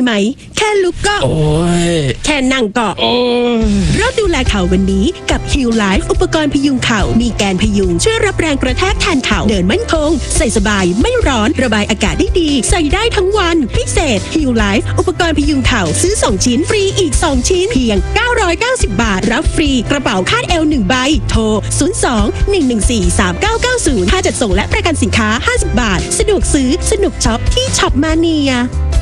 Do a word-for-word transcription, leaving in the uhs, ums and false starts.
ไหมแค่ลุกก็โอ้ยแค่นั่งก็โอ้ยเริ่มดูแลเข่าวันนี้กับ Heal Life อุปกรณ์พยุงเข่ามีแกนพยุงช่วยรับแรงกระแทกแทนเข่าเดินมั่นคงใส่สบายไม่ร้อนระบายอากาศได้ดีใส่ได้ทั้งวันพิเศษ Heal Life อุปกรณ์พยุงเข่าซื้อสองชิ้นฟรีอีกสองชิ้นเพียงเก้าร้อยเก้าสิบบาทรับฟรีกระเป๋าคาดเอวหนึ่งใบโทรศูนย์ สอง หนึ่ง หนึ่ง สี่ สาม เก้า เก้า ศูนย์ค่าจัดส่งและประกันสินค้าห้าสิบบาทสะดวกซื้อสนุกช็อปที่ช็อปมาเนีย